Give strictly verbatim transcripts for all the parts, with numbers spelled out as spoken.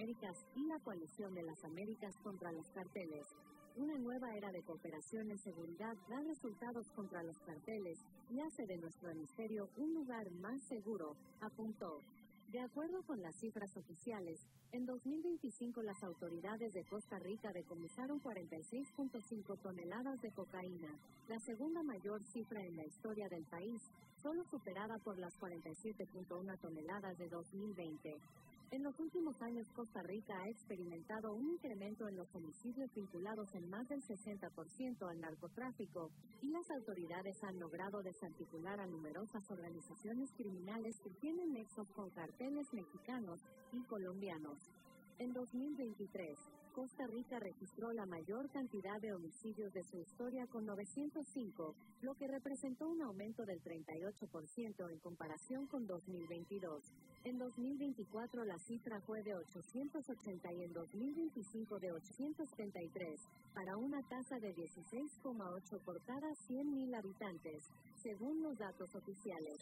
Américas y la Coalición de las Américas contra los carteles. Una nueva era de cooperación en seguridad da resultados contra los carteles y hace de nuestro hemisferio un lugar más seguro, apuntó. De acuerdo con las cifras oficiales, en dos mil veinticinco las autoridades de Costa Rica decomisaron cuarenta y seis punto cinco toneladas de cocaína, la segunda mayor cifra en la historia del país, solo superada por las cuarenta y siete punto uno toneladas de dos mil veinte. En los últimos años, Costa Rica ha experimentado un incremento en los homicidios vinculados en más del sesenta por ciento al narcotráfico, y las autoridades han logrado desarticular a numerosas organizaciones criminales que tienen nexos con carteles mexicanos y colombianos. En dos mil veintitrés, Costa Rica registró la mayor cantidad de homicidios de su historia con novecientos cinco, lo que representó un aumento del treinta y ocho por ciento en comparación con dos mil veintidós. En dos mil veinticuatro la cifra fue de ochocientos ochenta y en dos mil veinticinco de ochocientos setenta y tres, para una tasa de dieciséis coma ocho por cada cien mil habitantes, según los datos oficiales.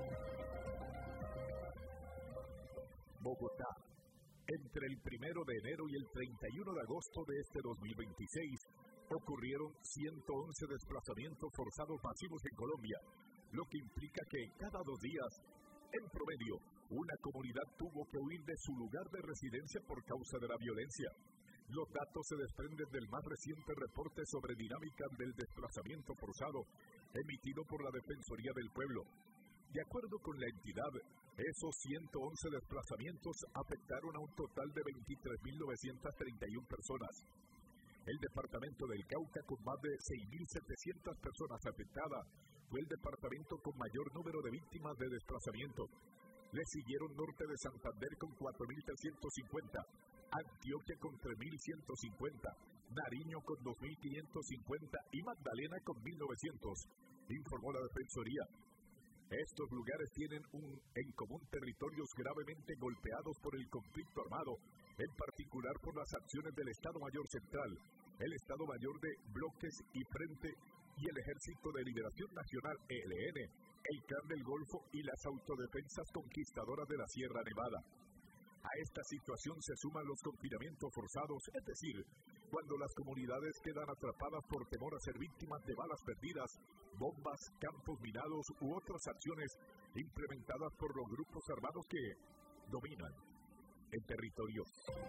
Bogotá. Entre el primero de enero y el treinta y uno de agosto de este dos mil veintiséis, ocurrieron ciento once desplazamientos forzados masivos en Colombia, lo que implica que cada dos días, en promedio, una comunidad tuvo que huir de su lugar de residencia por causa de la violencia. Los datos se desprenden del más reciente reporte sobre dinámicas del desplazamiento forzado, emitido por la Defensoría del Pueblo. De acuerdo con la entidad, esos ciento once desplazamientos afectaron a un total de veintitrés mil novecientas treinta y una personas. El departamento del Cauca, con más de seis mil setecientas personas afectadas, fue el departamento con mayor número de víctimas de desplazamiento. Le siguieron Norte de Santander con cuatro mil trescientos cincuenta, Antioquia con tres mil ciento cincuenta, Nariño con dos mil quinientos cincuenta y Magdalena con mil novecientos, informó la Defensoría. Estos lugares tienen un, en común territorios gravemente golpeados por el conflicto armado, en particular por las acciones del Estado Mayor Central, el Estado Mayor de Bloques y Frente y el Ejército de Liberación Nacional E L N, el Clan del Golfo y las autodefensas conquistadoras de la Sierra Nevada. A esta situación se suman los confinamientos forzados, es decir, cuando las comunidades quedan atrapadas por temor a ser víctimas de balas perdidas, bombas, campos minados u otras acciones implementadas por los grupos armados que dominan el territorio.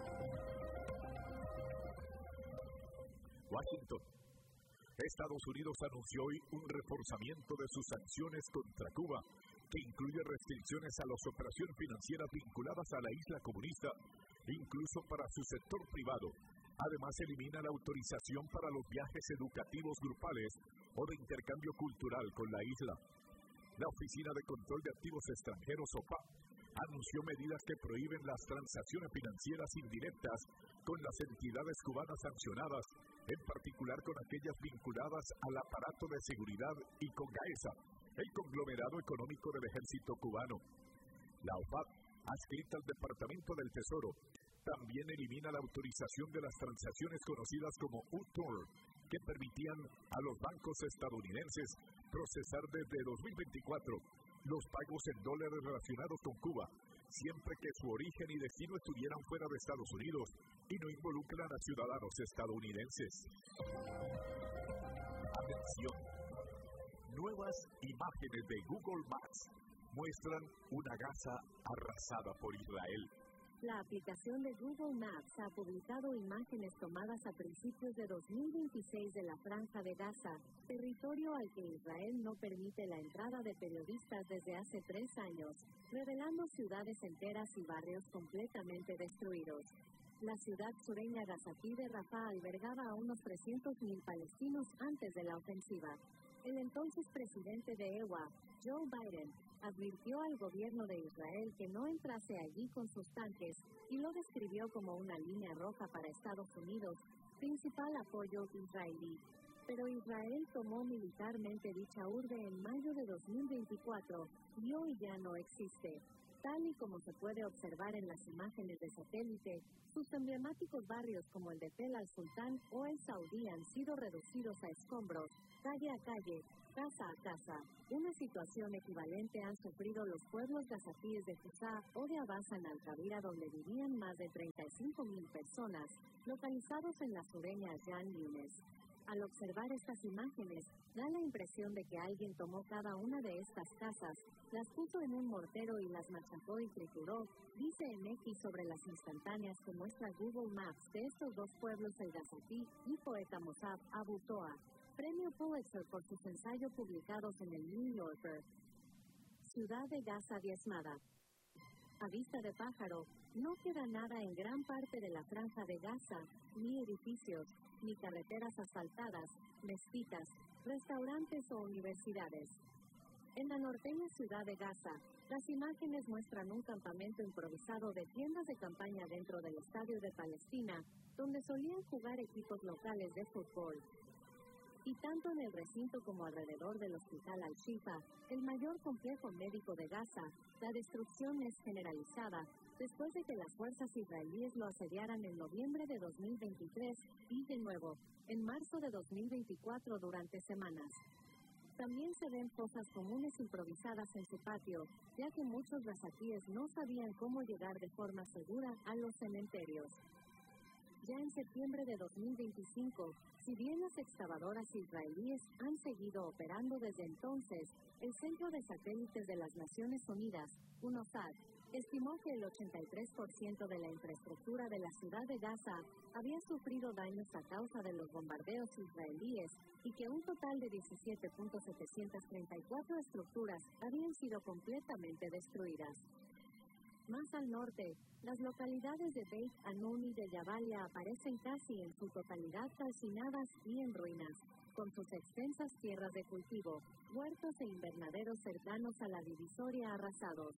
Washington. Estados Unidos anunció hoy un reforzamiento de sus sanciones contra Cuba, que incluye restricciones a las operaciones financieras vinculadas a la isla comunista, incluso para su sector privado. Además, elimina la autorización para los viajes educativos grupales o de intercambio cultural con la isla. La Oficina de Control de Activos Extranjeros, O P A, anunció medidas que prohíben las transacciones financieras indirectas con las entidades cubanas sancionadas, en particular con aquellas vinculadas al aparato de seguridad y con GAESA, el conglomerado económico del ejército cubano. La O P A, adscrita al Departamento del Tesoro, también elimina la autorización de las transacciones conocidas como U T O R, que permitían a los bancos estadounidenses procesar desde dos mil veinticuatro los pagos en dólares relacionados con Cuba, siempre que su origen y destino estuvieran fuera de Estados Unidos y no involucran a ciudadanos estadounidenses. Atención. Nuevas imágenes de Google Maps muestran una Gaza arrasada por Israel. La aplicación de Google Maps ha publicado imágenes tomadas a principios de dos mil veintiséis de la Franja de Gaza, territorio al que Israel no permite la entrada de periodistas desde hace tres años, revelando ciudades enteras y barrios completamente destruidos. La ciudad sureña gazatí de Rafah albergaba a unos trescientos mil palestinos antes de la ofensiva. El entonces presidente de E U A, Joe Biden, advirtió al gobierno de Israel que no entrase allí con sus tanques y lo describió como una línea roja para Estados Unidos, principal apoyo israelí. Pero Israel tomó militarmente dicha urbe en mayo de dos mil veinticuatro y hoy ya no existe. Tal y como se puede observar en las imágenes de satélite, sus emblemáticos barrios como el de Tel al Sultán o el Saudí han sido reducidos a escombros, calle a calle, casa a casa. Una situación equivalente han sufrido los pueblos gazatíes de Fusá o de Abasan al-Kabira, donde vivían más de treinta y cinco mil personas, localizados en la sureña Jan Yunes. Al observar estas imágenes, da la impresión de que alguien tomó cada una de estas casas, las puso en un mortero y las machacó y trituró, dice en X sobre las instantáneas que muestra Google Maps de estos dos pueblos, el gazatí y poeta Mossab Abu Toa, premio Pulitzer por sus ensayos publicados en el New Yorker. Ciudad de Gaza diezmada. A vista de pájaro, no queda nada en gran parte de la franja de Gaza, ni edificios, ni carreteras asfaltadas, mezquitas, restaurantes o universidades. En la norteña ciudad de Gaza, las imágenes muestran un campamento improvisado de tiendas de campaña dentro del Estadio de Palestina, donde solían jugar equipos locales de fútbol. Y tanto en el recinto como alrededor del Hospital Al-Shifa, el mayor complejo médico de Gaza, la destrucción es generalizada, después de que las fuerzas israelíes lo asediaran en noviembre de dos mil veintitrés y, de nuevo, en marzo de dos mil veinticuatro durante semanas. También se ven fosas comunes improvisadas en su patio, ya que muchos gazatíes no sabían cómo llegar de forma segura a los cementerios. Ya en septiembre de dos mil veinticinco, si bien las excavadoras israelíes han seguido operando desde entonces, el Centro de Satélites de las Naciones Unidas, UNOSAD, estimó que el ochenta y tres por ciento de la infraestructura de la ciudad de Gaza había sufrido daños a causa de los bombardeos israelíes y que un total de diecisiete mil setecientas treinta y cuatro estructuras habían sido completamente destruidas. Más al norte, las localidades de Beit Hanun y de Jabalia aparecen casi en su totalidad calcinadas y en ruinas, con sus extensas tierras de cultivo, huertos e invernaderos cercanos a la divisoria arrasados.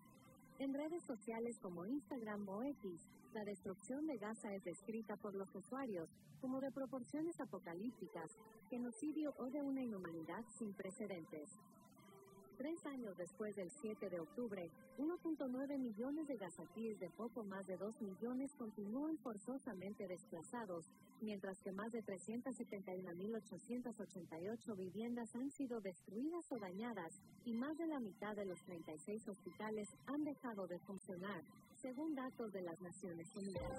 En redes sociales como Instagram o X, la destrucción de Gaza es descrita por los usuarios como de proporciones apocalípticas, genocidio o de una inhumanidad sin precedentes. Tres años después del siete de octubre, uno punto nueve millones de gazatíes de poco más de dos millones continúan forzosamente desplazados, mientras que más de trescientas setenta y una mil ochocientas ochenta y ocho viviendas han sido destruidas o dañadas, y más de la mitad de los treinta y seis hospitales han dejado de funcionar, según datos de las Naciones Unidas.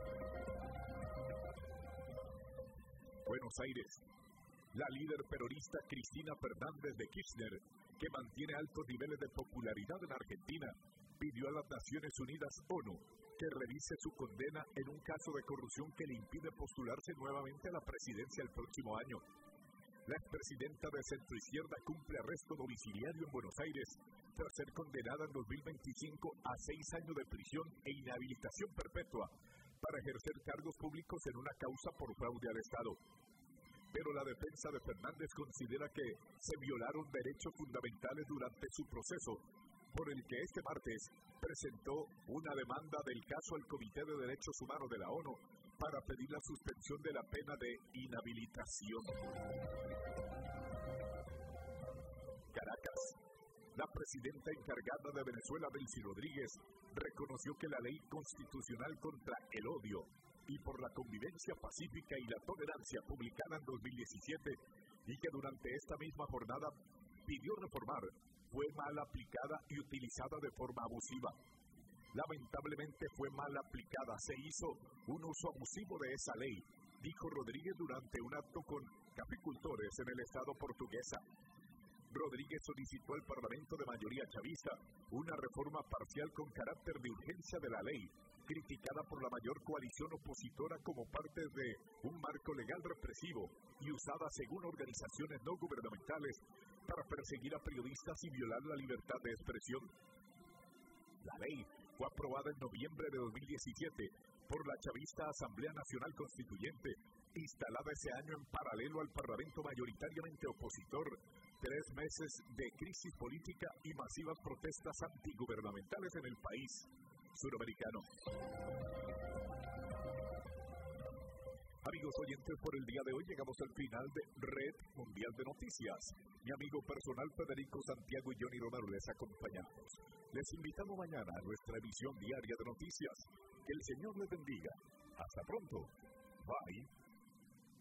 Buenos Aires. La líder peronista Cristina Fernández de Kirchner, que mantiene altos niveles de popularidad en Argentina, pidió a las Naciones Unidas ONU que revise su condena en un caso de corrupción que le impide postularse nuevamente a la presidencia el próximo año. La expresidenta de centroizquierda cumple arresto domiciliario en Buenos Aires tras ser condenada en dos mil veinticinco a seis años de prisión e inhabilitación perpetua para ejercer cargos públicos en una causa por fraude al Estado. Pero la defensa de Fernández considera que se violaron derechos fundamentales durante su proceso, por el que este martes presentó una demanda del caso al Comité de Derechos Humanos de la ONU para pedir la suspensión de la pena de inhabilitación. Caracas. La presidenta encargada de Venezuela, Delcy Rodríguez, reconoció que la ley constitucional contra el odio y por la convivencia pacífica y la tolerancia publicada en dos mil diecisiete y que durante esta misma jornada pidió reformar, fue mal aplicada y utilizada de forma abusiva. Lamentablemente fue mal aplicada, se hizo un uso abusivo de esa ley, dijo Rodríguez durante un acto con caficultores en el estado portuguesa. Rodríguez solicitó al Parlamento de mayoría chavista una reforma parcial con carácter de urgencia de la ley, criticada por la mayor coalición opositora como parte de un marco legal represivo y usada según organizaciones no gubernamentales para perseguir a periodistas y violar la libertad de expresión. La ley fue aprobada en noviembre de dos mil diecisiete por la chavista Asamblea Nacional Constituyente, instalada ese año en paralelo al Parlamento mayoritariamente opositor, tres meses de crisis política y masivas protestas antigubernamentales en el país suramericano. Amigos oyentes, por el día de hoy llegamos al final de Red Mundial de Noticias. Mi amigo personal Federico Santiago y Johnny Romero les acompañamos. Les invitamos mañana a nuestra emisión diaria de noticias. Que el Señor les bendiga. Hasta pronto. Bye.